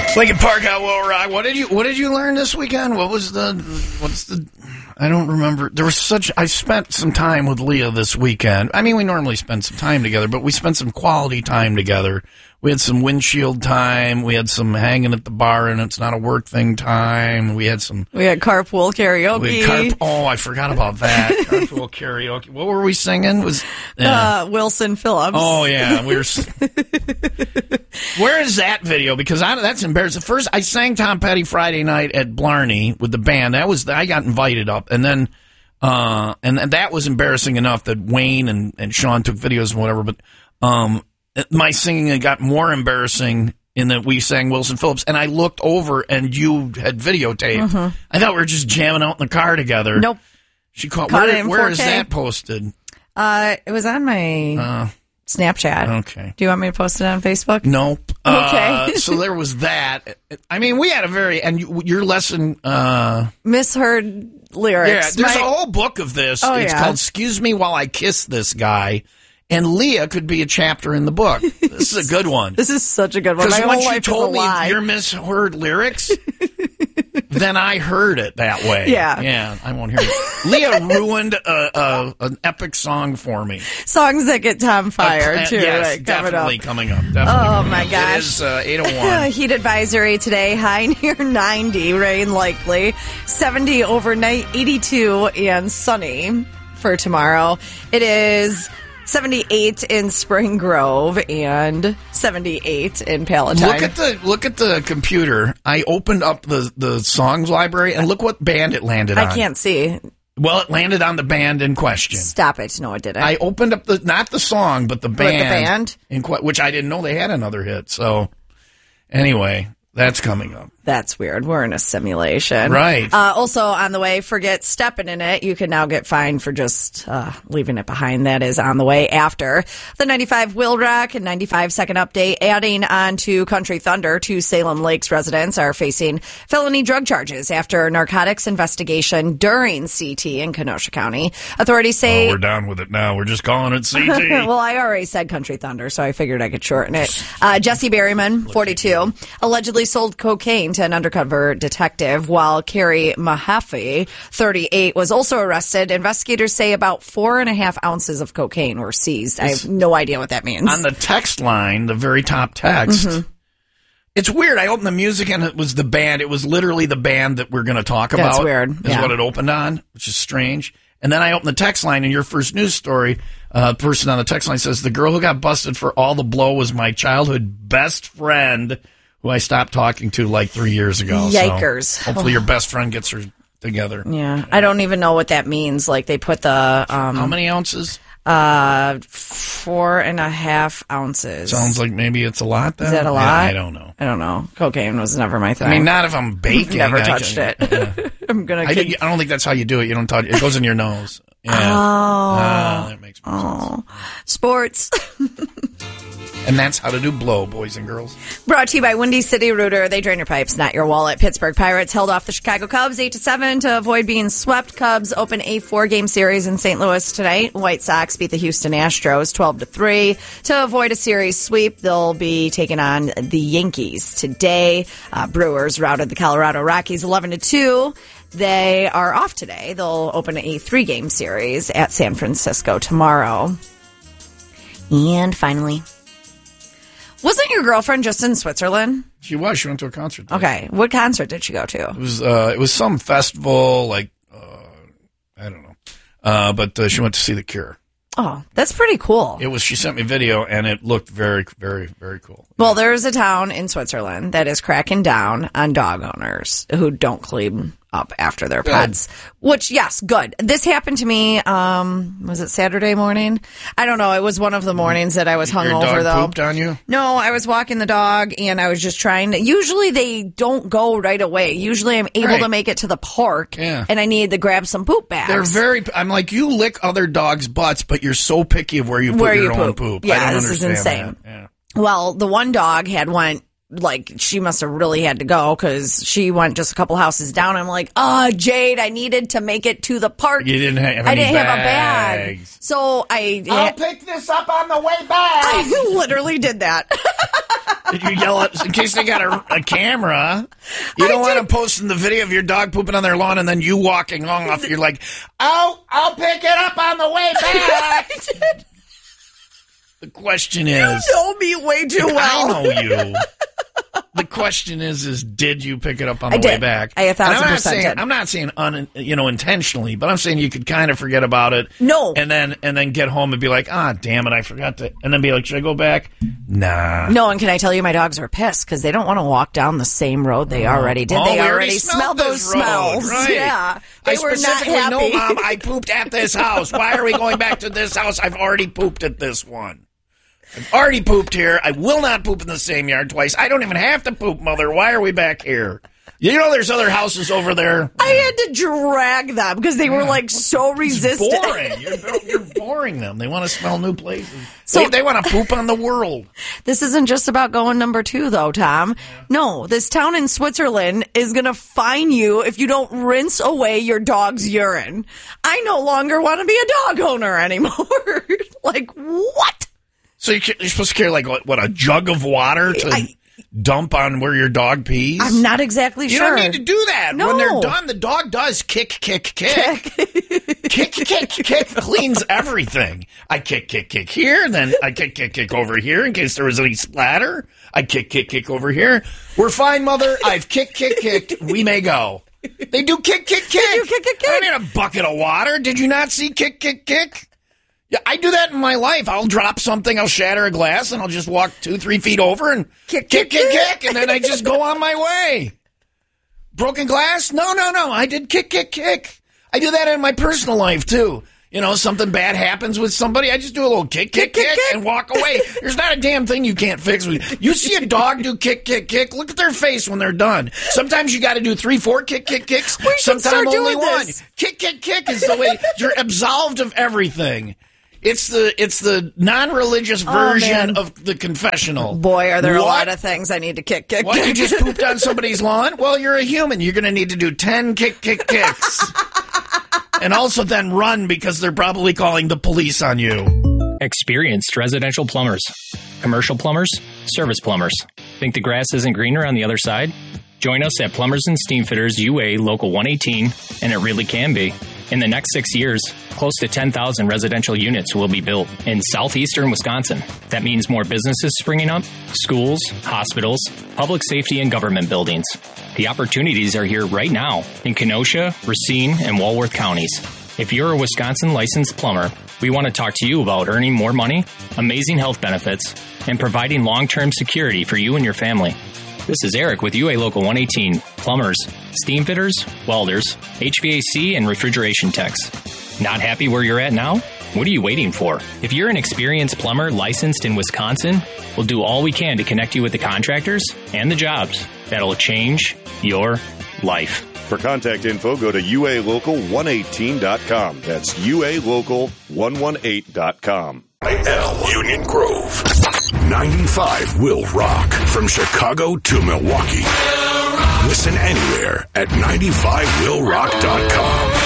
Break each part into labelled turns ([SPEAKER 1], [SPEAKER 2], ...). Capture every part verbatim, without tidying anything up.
[SPEAKER 1] Lincoln Park out Will Rock. What did you What did you learn this weekend? What was the What's the? I don't remember. There was such. I spent some time with Leah this weekend. I mean, we normally spend some time together, but we spent some quality time together. We had some windshield time. We had some hanging at the bar, and it's not a work thing time. We had some.
[SPEAKER 2] We had carpool karaoke.
[SPEAKER 1] We had carp- oh, I forgot about that. Carpool karaoke. What were we singing? Was yeah.
[SPEAKER 2] uh, Wilson Phillips.
[SPEAKER 1] Oh yeah, we were. Where is that video? Because I, that's embarrassing. First, I sang Tom Petty Friday night at Blarney with the band. That was I got invited up, and then uh, and, and that was embarrassing enough that Wayne and, and Sean took videos and whatever. But um, my singing got more embarrassing in that we sang Wilson Phillips, and I looked over and you had videotaped. Mm-hmm. I thought we were just jamming out in the car together.
[SPEAKER 2] Nope.
[SPEAKER 1] She caught.
[SPEAKER 2] Caught
[SPEAKER 1] Where,
[SPEAKER 2] it in
[SPEAKER 1] where
[SPEAKER 2] four K.
[SPEAKER 1] is that posted?
[SPEAKER 2] Uh, it was on my.
[SPEAKER 1] Uh,
[SPEAKER 2] Snapchat.
[SPEAKER 1] Okay.
[SPEAKER 2] Do you want me to post it on Facebook?
[SPEAKER 1] Nope.
[SPEAKER 2] Okay.
[SPEAKER 1] Uh, so there was that. I mean, we had a very and you, your lesson. Uh,
[SPEAKER 2] Misheard lyrics.
[SPEAKER 1] Yeah, there's
[SPEAKER 2] My,
[SPEAKER 1] a whole book of this.
[SPEAKER 2] Oh,
[SPEAKER 1] it's
[SPEAKER 2] yeah.
[SPEAKER 1] called "Excuse Me While I Kiss This Guy," and Leah could be a chapter in the book. This is a good one.
[SPEAKER 2] This is such a good one.
[SPEAKER 1] Because
[SPEAKER 2] My
[SPEAKER 1] once
[SPEAKER 2] whole
[SPEAKER 1] you
[SPEAKER 2] life is a
[SPEAKER 1] told me
[SPEAKER 2] lie.
[SPEAKER 1] your misheard lyrics, then I heard it that way.
[SPEAKER 2] Yeah.
[SPEAKER 1] Yeah, I won't hear it. Leah ruined a, a, an epic song for me.
[SPEAKER 2] Songs that get Tom fired,
[SPEAKER 1] Uh,
[SPEAKER 2] too.
[SPEAKER 1] yes,
[SPEAKER 2] like, coming
[SPEAKER 1] definitely
[SPEAKER 2] up.
[SPEAKER 1] coming up. Definitely
[SPEAKER 2] Oh,
[SPEAKER 1] coming
[SPEAKER 2] my
[SPEAKER 1] up.
[SPEAKER 2] gosh.
[SPEAKER 1] It is uh, eight oh one.
[SPEAKER 2] Heat advisory today, high near ninety, rain likely. seventy overnight, eighty-two, and sunny for tomorrow. It is seventy-eight in Spring Grove and seventy-eight in Palatine.
[SPEAKER 1] Look at the look at the computer. I opened up the, the songs library and look what band it landed on.
[SPEAKER 2] I can't see.
[SPEAKER 1] Well, it landed on the band in question.
[SPEAKER 2] Stop it. No, it didn't.
[SPEAKER 1] I opened up the not the song, but the
[SPEAKER 2] What,
[SPEAKER 1] band,
[SPEAKER 2] the band?
[SPEAKER 1] in que- which I didn't know they had another hit. So anyway, that's coming up.
[SPEAKER 2] That's weird. We're in a simulation.
[SPEAKER 1] Right.
[SPEAKER 2] Uh, also on the way, forget stepping in it. You can now get fined for just uh, leaving it behind. That is on the way after. The ninety-five Will Rock and ninety-five second update. Adding on to Country Thunder, two Salem Lakes residents are facing felony drug charges after narcotics investigation during C T in Kenosha County. Authorities say...
[SPEAKER 1] Oh, we're down with it now. We're just calling it C T.
[SPEAKER 2] Well, I already said Country Thunder, so I figured I could shorten it. Uh, Jesse Berryman, forty-two, allegedly sold cocaine to an undercover detective, while Carrie Mahaffey, thirty-eight, was also arrested. Investigators say about four and a half ounces of cocaine were seized. I have no idea what that means.
[SPEAKER 1] On the text line, the very top text,
[SPEAKER 2] Mm-hmm.
[SPEAKER 1] it's weird. I opened the music and it was the band. It was literally the band that we're going to talk
[SPEAKER 2] That's
[SPEAKER 1] about.
[SPEAKER 2] weird.
[SPEAKER 1] Is
[SPEAKER 2] Yeah.
[SPEAKER 1] what it opened on, which is strange. And then I opened the text line, and your first news story, uh, person on the text line says, the girl who got busted for all the blow was my childhood best friend, who I stopped talking to like three years ago.
[SPEAKER 2] Yikers.
[SPEAKER 1] So hopefully your best friend gets her together.
[SPEAKER 2] Yeah, I don't even know what that means. Like, they put the... Um,
[SPEAKER 1] How many ounces?
[SPEAKER 2] Uh, four and a half ounces.
[SPEAKER 1] Sounds like maybe it's a lot then.
[SPEAKER 2] Is that a lot?
[SPEAKER 1] Yeah, I don't know.
[SPEAKER 2] I don't know. Cocaine was never my thing.
[SPEAKER 1] I mean, not if I'm baking.
[SPEAKER 2] Never
[SPEAKER 1] I
[SPEAKER 2] touched
[SPEAKER 1] can-
[SPEAKER 2] it. I'm gonna.
[SPEAKER 1] I,
[SPEAKER 2] Kick-
[SPEAKER 1] don't- I don't think that's how you do it. You don't touch it. It goes in your nose. Yeah.
[SPEAKER 2] Oh.
[SPEAKER 1] Ah, that makes more
[SPEAKER 2] Oh, sports.
[SPEAKER 1] And that's how to do blow, boys and girls.
[SPEAKER 2] Brought to you by Windy City Rooter. They drain your pipes, not your wallet. Pittsburgh Pirates held off the Chicago Cubs eight to seven to avoid being swept. Cubs open a four-game series in Saint Louis tonight. White Sox beat the Houston Astros twelve to three. To avoid a series sweep, they'll be taking on the Yankees today. Uh, Brewers routed the Colorado Rockies eleven to two. They are off today. They'll open a three-game series at San Francisco tomorrow. And finally, wasn't your girlfriend just in Switzerland?
[SPEAKER 1] She was. She went to a concert there.
[SPEAKER 2] Okay. What concert did she go to?
[SPEAKER 1] It was uh, it was some festival, like, uh, I don't know. Uh, but uh, she went to see The Cure.
[SPEAKER 2] Oh, that's pretty cool.
[SPEAKER 1] It was. She sent me video, and it looked very, very, very cool.
[SPEAKER 2] Well, there's a town in Switzerland that is cracking down on dog owners who don't clean up after their
[SPEAKER 1] Good.
[SPEAKER 2] pets. Which, yes, good. This happened to me, um, was it Saturday morning? I don't know. It was one of the mornings that I was
[SPEAKER 1] Your
[SPEAKER 2] hungover,
[SPEAKER 1] dog
[SPEAKER 2] though.
[SPEAKER 1] pooped on you?
[SPEAKER 2] No, I was walking the dog, and I was just trying to... Usually, they don't go right away. Usually, I'm able
[SPEAKER 1] Right.
[SPEAKER 2] to make it to the park,
[SPEAKER 1] Yeah.
[SPEAKER 2] and I needed to grab some poop bags.
[SPEAKER 1] They're very. I'm like, you lick other dogs' butts, but you're so picky of where you put
[SPEAKER 2] Where
[SPEAKER 1] your
[SPEAKER 2] you
[SPEAKER 1] own
[SPEAKER 2] poop.
[SPEAKER 1] poop.
[SPEAKER 2] Yeah,
[SPEAKER 1] I don't
[SPEAKER 2] this is
[SPEAKER 1] understand
[SPEAKER 2] insane.
[SPEAKER 1] that. Yeah.
[SPEAKER 2] Well, the one dog had went like, she must have really had to go because she went just a couple houses down. I'm like, oh, Jade, I needed to make it to the park.
[SPEAKER 1] You didn't have
[SPEAKER 2] I
[SPEAKER 1] any
[SPEAKER 2] didn't
[SPEAKER 1] bags.
[SPEAKER 2] have a bag. So I...
[SPEAKER 1] I'll pick this up on the way back.
[SPEAKER 2] I literally did that.
[SPEAKER 1] Did you yell at, in case they got a, a camera? You don't want to post in the video of your dog pooping on their lawn and then you walking off. You're like, oh, I'll pick it up on the way back.
[SPEAKER 2] I did.
[SPEAKER 1] The question is...
[SPEAKER 2] You know me way too well.
[SPEAKER 1] I know you. The question is, is did you pick it up on the
[SPEAKER 2] I
[SPEAKER 1] way
[SPEAKER 2] did.
[SPEAKER 1] back?
[SPEAKER 2] I a thousand
[SPEAKER 1] And I'm not
[SPEAKER 2] percent
[SPEAKER 1] saying,
[SPEAKER 2] did.
[SPEAKER 1] I'm not saying un, you know intentionally, but I'm saying you could kind of forget about it.
[SPEAKER 2] No.
[SPEAKER 1] And then and then get home and be like, ah, damn it, I forgot to. And then be like, should I go back? Nah.
[SPEAKER 2] No, and can I tell you, my dogs are pissed because they don't want to walk down the same road they already did.
[SPEAKER 1] Oh,
[SPEAKER 2] they
[SPEAKER 1] we
[SPEAKER 2] already,
[SPEAKER 1] already
[SPEAKER 2] smelled
[SPEAKER 1] smelled
[SPEAKER 2] those
[SPEAKER 1] this road,
[SPEAKER 2] smells.
[SPEAKER 1] right.
[SPEAKER 2] Yeah, they
[SPEAKER 1] I
[SPEAKER 2] were not
[SPEAKER 1] specifically
[SPEAKER 2] happy.
[SPEAKER 1] know, Mom, I pooped at this house. Why are we going back to this house? I've already pooped at this one. I've already pooped here. I will not poop in the same yard twice. I don't even have to poop, Mother. Why are we back here? You know there's other houses over there.
[SPEAKER 2] I had to drag them because they were like so resistant.
[SPEAKER 1] It's boring. You're, you're boring them. They want to smell new places.
[SPEAKER 2] So-
[SPEAKER 1] they, they want to poop on the world.
[SPEAKER 2] This isn't just about going number two, though, Tom. No, this town in Switzerland is going to fine you if you don't rinse away your dog's urine. I no longer want to be a dog owner anymore. Like, what?
[SPEAKER 1] So you're, you're supposed to carry like what, what a jug of water to
[SPEAKER 2] I-
[SPEAKER 1] dump on where your dog pees?
[SPEAKER 2] I'm not exactly
[SPEAKER 1] You
[SPEAKER 2] sure.
[SPEAKER 1] don't need to do that.
[SPEAKER 2] No.
[SPEAKER 1] When they're done, the dog does kick, kick, kick. Kick, kick, kick cleans everything. I kick, kick, kick here, then I kick, kick, kick over here in case there was any splatter. I kick, kick, kick over here. We're fine, Mother. I've kick, kick, kicked. We may go. They do kick, kick, kick.
[SPEAKER 2] They do kick, kick, kick.
[SPEAKER 1] I need a bucket of water. Did you not see kick, kick, kick? Yeah, I do that in my life. I'll drop something, I'll shatter a glass, and I'll just walk two, three feet over and
[SPEAKER 2] Kick,
[SPEAKER 1] kick,
[SPEAKER 2] kick,
[SPEAKER 1] kick,
[SPEAKER 2] kick.
[SPEAKER 1] kick, and then I just go on my way. Broken glass? No, no, no. I did kick, kick, kick. I do that in my personal life, too. You know, something bad happens with somebody, I just do a little kick, kick, kick,
[SPEAKER 2] Kick, kick,
[SPEAKER 1] and walk away. There's not a damn thing you can't fix. With you see a dog do kick, kick, kick, look at their face when they're done. Sometimes you got to do three, four kick, kick, kicks.
[SPEAKER 2] We should
[SPEAKER 1] Sometimes
[SPEAKER 2] start
[SPEAKER 1] only
[SPEAKER 2] doing
[SPEAKER 1] one.
[SPEAKER 2] this.
[SPEAKER 1] Kick, kick, kick is the way you're absolved of everything. It's the it's the non-religious version
[SPEAKER 2] man.
[SPEAKER 1] of the confessional.
[SPEAKER 2] Boy, are there a
[SPEAKER 1] What?
[SPEAKER 2] lot of things I need to kick, kick,
[SPEAKER 1] What,
[SPEAKER 2] kick.
[SPEAKER 1] you just pooped on somebody's lawn? Well, you're a human. You're going to need to do ten kick, kick, kicks. And also then run because they're probably calling the police on you.
[SPEAKER 3] Experienced residential plumbers, commercial plumbers, service plumbers. Think the grass isn't greener on the other side? Join us at Plumbers and Steamfitters U A Local one eighteen, and it really can be. In the next six years, close to ten thousand residential units will be built in southeastern Wisconsin. That means more businesses springing up, schools, hospitals, public safety, and government buildings. The opportunities are here right now in Kenosha, Racine, and Walworth counties. If you're a Wisconsin licensed plumber, we want to talk to you about earning more money, amazing health benefits, and providing long-term security for you and your family. This is Eric with U A Local one eighteen, plumbers, steam fitters, welders, H V A C, and refrigeration techs. Not happy where you're at now? What are you waiting for? If you're an experienced plumber licensed in Wisconsin, we'll do all we can to connect you with the contractors and the jobs that'll change your life.
[SPEAKER 4] For contact info, go to U A local one eighteen dot com. That's U A local one eighteen dot com.
[SPEAKER 5] I L Union Grove. ninety-five will rock from Chicago to Milwaukee. Listen anywhere at ninety-five will rock dot com.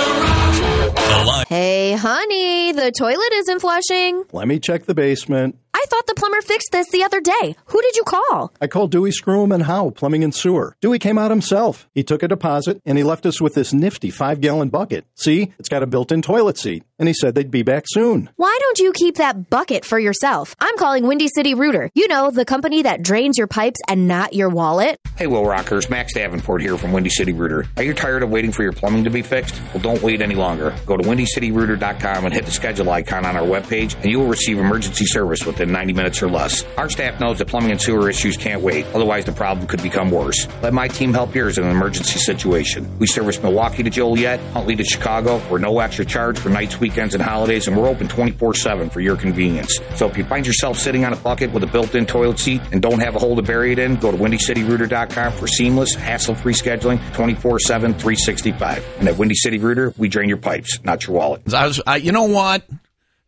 [SPEAKER 6] Hey, honey, the toilet isn't flushing.
[SPEAKER 7] Let me check the basement.
[SPEAKER 6] I thought the plumber fixed this the other day. Who did you call?
[SPEAKER 7] I called Dewey Scroom and Howe Plumbing and Sewer. Dewey came out himself. He took a deposit, and he left us with this nifty five-gallon bucket. See? It's got a built-in toilet seat. And he said they'd be back soon.
[SPEAKER 6] Why don't you keep that bucket for yourself? I'm calling Windy City Rooter. You know, the company that drains your pipes and not your wallet.
[SPEAKER 8] Hey, Will Rockers, Max Davenport here from Windy City Rooter. Are you tired of waiting for your plumbing to be fixed? Well, don't wait any longer. Go to windy city rooter dot com and hit the schedule icon on our webpage, and you will receive emergency service within ninety minutes or less. Our staff knows that plumbing and sewer issues can't wait, otherwise the problem could become worse. Let my team help yours in an emergency situation. We service Milwaukee to Joliet, Huntley to Chicago. We're no extra charge for nights, weekends, and holidays, and we're open twenty-four seven for your convenience. So if you find yourself sitting on a bucket with a built-in toilet seat and don't have a hole to bury it in, go to windy city rooter dot com for seamless, hassle-free scheduling twenty-four seven, three sixty-five. And at Windy City Rooter, we drain your pipes, not your wallet.
[SPEAKER 1] I was, I, you know what?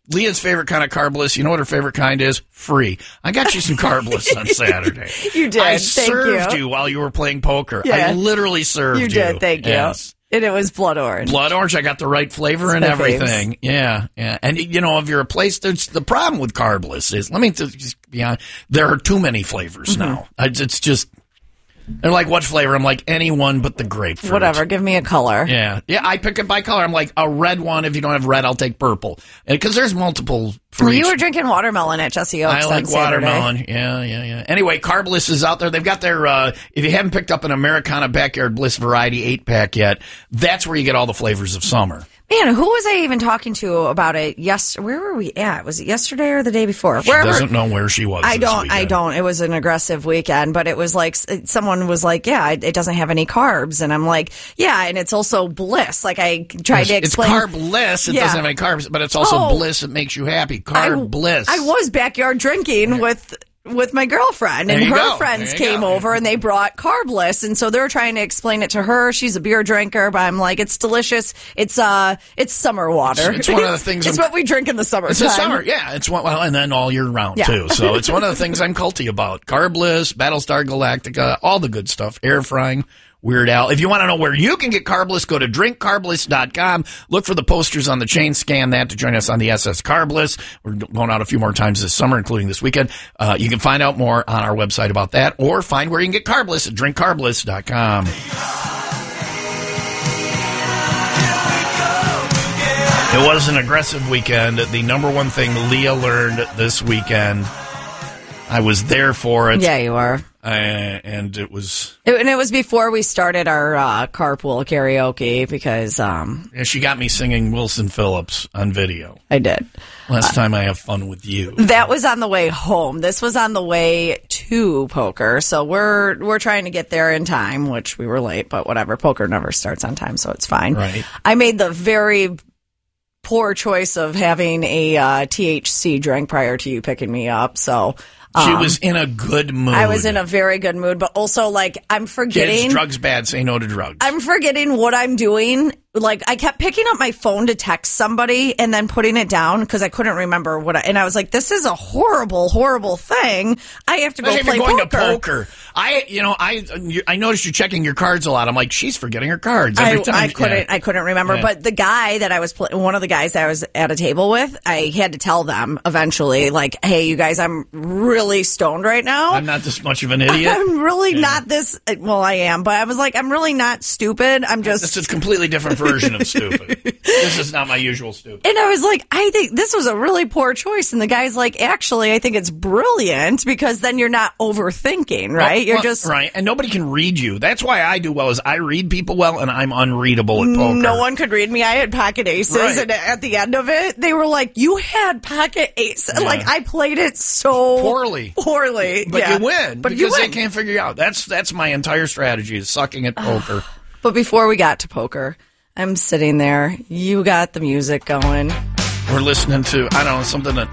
[SPEAKER 1] Leah's favorite kind of Carbliss. You know what her favorite kind is? Free. I got you some Carbliss on Saturday.
[SPEAKER 2] You did.
[SPEAKER 1] I
[SPEAKER 2] Thank
[SPEAKER 1] served
[SPEAKER 2] you.
[SPEAKER 1] you while you were playing poker.
[SPEAKER 2] Yeah.
[SPEAKER 1] I literally served you.
[SPEAKER 2] You did. Thank you.
[SPEAKER 1] Yes.
[SPEAKER 2] And it was blood orange.
[SPEAKER 1] Blood orange. I got the right flavor and
[SPEAKER 2] my
[SPEAKER 1] everything. Faves. Yeah, yeah. And you know, if you're a place, there's the problem with Carbliss is. Let me just be honest. There are too many flavors mm-hmm. now. It's just. They're like, what flavor? I'm like, any one but the grapefruit.
[SPEAKER 2] Whatever, give me a color.
[SPEAKER 1] Yeah. Yeah, I pick it by color. I'm like, a red one. If you don't have red, I'll take purple. Because there's multiple for
[SPEAKER 2] well,
[SPEAKER 1] each.
[SPEAKER 2] You were drinking watermelon at Jesse Oaks
[SPEAKER 1] I like
[SPEAKER 2] on
[SPEAKER 1] watermelon. Yeah, yeah, yeah. Anyway, Carbliss is out there. They've got their, uh, if you haven't picked up an Americana Backyard Bliss Variety eight-pack yet, that's where you get all the flavors of summer.
[SPEAKER 2] Man, who was I even talking to about it? Yes, where were we at? Was it yesterday or the day before?
[SPEAKER 1] She Wherever, doesn't know where she was.
[SPEAKER 2] I
[SPEAKER 1] this
[SPEAKER 2] don't.
[SPEAKER 1] weekend.
[SPEAKER 2] I don't. It was an aggressive weekend, but it was like someone was like, "Yeah, it doesn't have any carbs," and I'm like, "Yeah," and it's also bliss. Like I tried
[SPEAKER 1] it's,
[SPEAKER 2] to explain.
[SPEAKER 1] It's carbless. It yeah. doesn't have any carbs, but it's also oh, bliss. It makes you happy. Carb
[SPEAKER 2] I,
[SPEAKER 1] bliss.
[SPEAKER 2] I was backyard drinking yeah. with. with my girlfriend, and her
[SPEAKER 1] go.
[SPEAKER 2] friends came go. over and they brought Carbliss, and so they're trying to explain it to her. She's a beer drinker, but I'm like, it's delicious. It's uh, it's summer water.
[SPEAKER 1] It's, it's one of the things.
[SPEAKER 2] It's
[SPEAKER 1] I'm,
[SPEAKER 2] what we drink in the summer.
[SPEAKER 1] It's the summer, yeah. It's one, well, and then all year round yeah. too. So it's one of the things I'm culty about. Carbliss, Battlestar Galactica, all the good stuff. Air frying. Weird Al. If you want to know where you can get Carbliss, go to drink carbliss dot com. Look for the posters on the chain. Scan that to join us on the S S Carbliss. We're going out a few more times this summer, including this weekend. Uh, you can find out more on our website about that, or find where you can get Carbliss at drink carbliss dot com. It was an aggressive weekend. The number one thing Leah learned this weekend, I was there for it.
[SPEAKER 2] Yeah, you were.
[SPEAKER 1] Uh, and it was...
[SPEAKER 2] It, and it was before we started our uh, carpool karaoke because... Um,
[SPEAKER 1] yeah, she got me singing Wilson Phillips on video.
[SPEAKER 2] I did.
[SPEAKER 1] Last
[SPEAKER 2] uh,
[SPEAKER 1] time I have fun with you.
[SPEAKER 2] That was on the way home. This was on the way to poker. So we're we're trying to get there in time, which we were late, but whatever. Poker never starts on time, so it's fine.
[SPEAKER 1] Right.
[SPEAKER 2] I made the very... poor choice of having a uh, T H C drink prior to you picking me up, so...
[SPEAKER 1] She
[SPEAKER 2] um,
[SPEAKER 1] was in a good mood.
[SPEAKER 2] I was in a very good mood, but also, like, I'm forgetting...
[SPEAKER 1] Kids, drugs bad, say no to drugs.
[SPEAKER 2] I'm forgetting what I'm doing. Like, I kept picking up my phone to text somebody and then putting it down because I couldn't remember what I... And I was like, this is a horrible, horrible thing. I have to go
[SPEAKER 1] Especially
[SPEAKER 2] play
[SPEAKER 1] if you're going
[SPEAKER 2] poker.
[SPEAKER 1] to poker. I, you know, I I noticed you checking your cards a lot. I'm like, she's forgetting her cards every
[SPEAKER 2] I,
[SPEAKER 1] time.
[SPEAKER 2] I couldn't.
[SPEAKER 1] Yeah.
[SPEAKER 2] I couldn't remember. Yeah. But the guy that I was pl- one of the guys that I was at a table with, I had to tell them eventually, like, "Hey, you guys, I'm really stoned right now.
[SPEAKER 1] I'm not this much of an idiot.
[SPEAKER 2] I'm really
[SPEAKER 1] yeah.
[SPEAKER 2] not this. Well, I am, but I was like, I'm really not stupid. I'm just.
[SPEAKER 1] This is a completely different version of stupid. This is not my usual stupid."
[SPEAKER 2] And I was like, I think this was a really poor choice. And the guy's like, actually, I think it's brilliant because then you're not overthinking, right?
[SPEAKER 1] Well,
[SPEAKER 2] you're
[SPEAKER 1] well,
[SPEAKER 2] just
[SPEAKER 1] right. And nobody can read you. That's why I do well. Is I read people well, and I'm unreadable at poker.
[SPEAKER 2] No one could read me. I had pocket aces,
[SPEAKER 1] right.
[SPEAKER 2] and at the end of it, they were like, "You had pocket aces."
[SPEAKER 1] Yeah.
[SPEAKER 2] Like I played it so
[SPEAKER 1] poorly,
[SPEAKER 2] poorly.
[SPEAKER 1] But
[SPEAKER 2] yeah.
[SPEAKER 1] you win
[SPEAKER 2] but
[SPEAKER 1] because
[SPEAKER 2] you win.
[SPEAKER 1] they can't figure you out. That's that's my entire strategy is sucking at poker.
[SPEAKER 2] But before we got to poker, I'm sitting there. You got the music going.
[SPEAKER 1] We're listening to I don't know something that.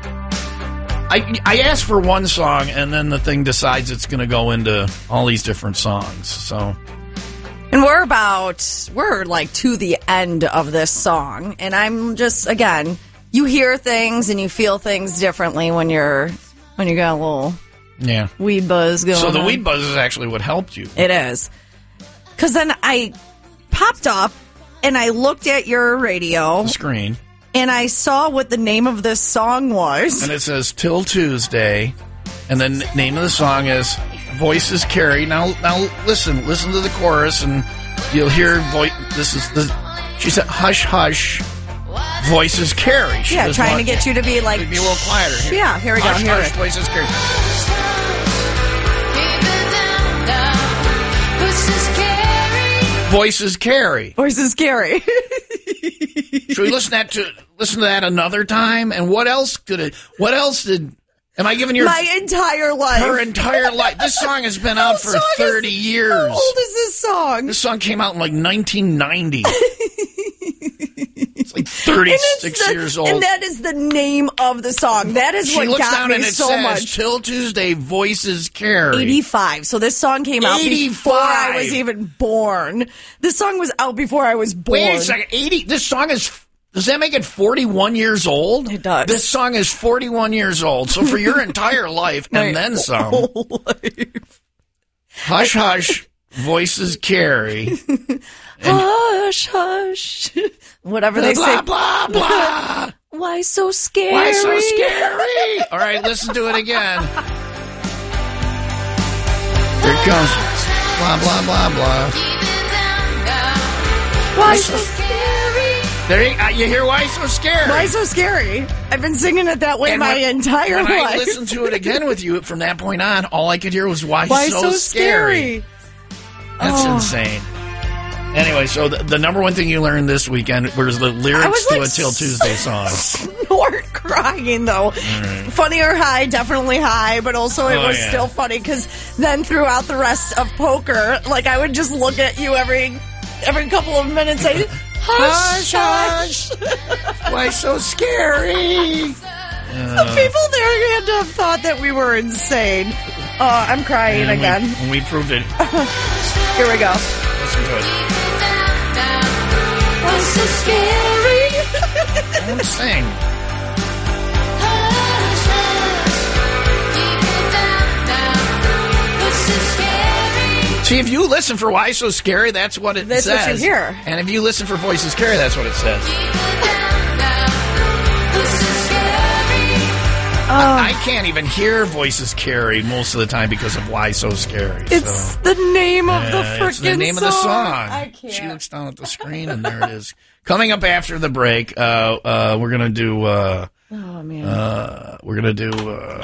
[SPEAKER 1] I, I asked for one song, and then the thing decides it's going to go into all these different songs. So,
[SPEAKER 2] and we're about we're like to the end of this song, and I'm just again, you hear things and you feel things differently when you're when you got a little
[SPEAKER 1] yeah
[SPEAKER 2] weed buzz going.
[SPEAKER 1] So the
[SPEAKER 2] on.
[SPEAKER 1] weed buzz is actually what helped you.
[SPEAKER 2] It is, because then I popped up and I looked at your radio
[SPEAKER 1] the screen.
[SPEAKER 2] And I saw what the name of this song was.
[SPEAKER 1] And it says Till Tuesday. And the n- name of the song is Voices Carry. Now now listen, listen to the chorus and you'll hear voice this is the she said hush hush voices carry. She
[SPEAKER 2] yeah,
[SPEAKER 1] was
[SPEAKER 2] trying
[SPEAKER 1] want,
[SPEAKER 2] to get you to be like
[SPEAKER 1] be a little quieter. Here.
[SPEAKER 2] Yeah, here we
[SPEAKER 1] hush,
[SPEAKER 2] go. Here
[SPEAKER 1] hush, voices carry. Voices carry.
[SPEAKER 2] Voices carry.
[SPEAKER 1] Should we listen that to listen to that another time? And what else could it? What else did? Am I giving your
[SPEAKER 2] my entire life?
[SPEAKER 1] Her entire life. This song has been out for thirty
[SPEAKER 2] is,
[SPEAKER 1] years.
[SPEAKER 2] How old is this song?
[SPEAKER 1] This song came out in like nineteen ninety. It's like thirty-six
[SPEAKER 2] the,
[SPEAKER 1] years old.
[SPEAKER 2] And that is the name of the song. That is
[SPEAKER 1] she
[SPEAKER 2] what
[SPEAKER 1] looks
[SPEAKER 2] got
[SPEAKER 1] down
[SPEAKER 2] me
[SPEAKER 1] and it
[SPEAKER 2] so
[SPEAKER 1] says,
[SPEAKER 2] much.
[SPEAKER 1] Till Tuesday, voices carry.
[SPEAKER 2] eighty-five. So this song came out
[SPEAKER 1] eighty-five.
[SPEAKER 2] before I was even born. This song was out before I was born.
[SPEAKER 1] Wait a second. eighty. This song is Does that make it forty-one years old?
[SPEAKER 2] It does.
[SPEAKER 1] This song is forty-one years old. So for your entire life and
[SPEAKER 2] My
[SPEAKER 1] then some.
[SPEAKER 2] whole life.
[SPEAKER 1] Hush, hush. Voices carry.
[SPEAKER 2] Hush, hush. Whatever
[SPEAKER 1] Blah,
[SPEAKER 2] they
[SPEAKER 1] blah,
[SPEAKER 2] say.
[SPEAKER 1] blah, blah.
[SPEAKER 2] Why so scary?
[SPEAKER 1] Why so scary? All right, listen to it again. Here it comes. Blah, blah, blah, blah.
[SPEAKER 2] Why so scary?
[SPEAKER 1] There you, uh, you hear why so scary?
[SPEAKER 2] Why so scary? I've been singing it that way
[SPEAKER 1] And
[SPEAKER 2] my
[SPEAKER 1] when,
[SPEAKER 2] entire
[SPEAKER 1] when
[SPEAKER 2] life.
[SPEAKER 1] I listened to it again with you from that point on, all I could hear was why,
[SPEAKER 2] Why
[SPEAKER 1] so,
[SPEAKER 2] so
[SPEAKER 1] scary.
[SPEAKER 2] scary?
[SPEAKER 1] That's
[SPEAKER 2] Oh.
[SPEAKER 1] insane. Anyway, so the, the number one thing you learned this weekend was the lyrics
[SPEAKER 2] was,
[SPEAKER 1] to
[SPEAKER 2] like,
[SPEAKER 1] a Till Tuesday song.
[SPEAKER 2] Snort crying though.
[SPEAKER 1] right.
[SPEAKER 2] Funny or high, definitely high, but also it
[SPEAKER 1] Oh,
[SPEAKER 2] was
[SPEAKER 1] yeah.
[SPEAKER 2] still funny because then throughout the rest of poker, like I would just look at you every every couple of minutes. Say, hush, hush.
[SPEAKER 1] Why so scary?
[SPEAKER 2] The people there had to have thought that we were insane. Uh, I'm crying
[SPEAKER 1] And
[SPEAKER 2] again.
[SPEAKER 1] We, and we proved it.
[SPEAKER 2] Here we go.
[SPEAKER 1] Listen to it.
[SPEAKER 2] Why so scary?
[SPEAKER 1] Don't sing. See, if you listen for Why So Scary, that's what it
[SPEAKER 2] That's
[SPEAKER 1] says.
[SPEAKER 2] what you hear.
[SPEAKER 1] And if you listen for Voices Carry, that's what it says. I can't even hear Voices Carry most of the time because of Why So Scary.
[SPEAKER 2] It's
[SPEAKER 1] so.
[SPEAKER 2] the name of the
[SPEAKER 1] Yeah,
[SPEAKER 2] freaking
[SPEAKER 1] it's the name
[SPEAKER 2] song.
[SPEAKER 1] of the song.
[SPEAKER 2] I can't.
[SPEAKER 1] She looks down at the screen, and there it is. Coming up after the break, uh, uh, we're gonna do. Uh,
[SPEAKER 2] Oh man.
[SPEAKER 1] uh, we're gonna do uh,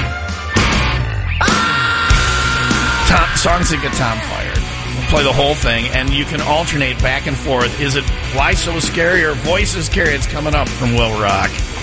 [SPEAKER 1] Tom, songs that get Tom fired. We'll play the whole thing, and you can alternate back and forth. Is it Why So Scary or Voices Carry? It's coming up from Will Rock.